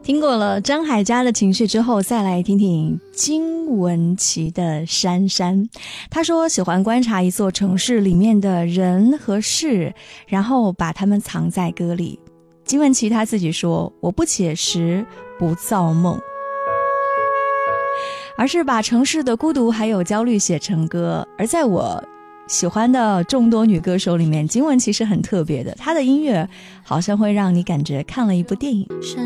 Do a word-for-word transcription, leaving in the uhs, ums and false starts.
听过了张海嘉的情绪之后，再来听听金玟岐的珊珊。他说喜欢观察一座城市里面的人和事，然后把它们藏在歌里。金玟岐他自己说，我不写实，不造梦，而是把城市的孤独还有焦虑写成歌。而在我喜欢的众多女歌手里面，金玟岐是很特别的，她的音乐好像会让你感觉看了一部电影。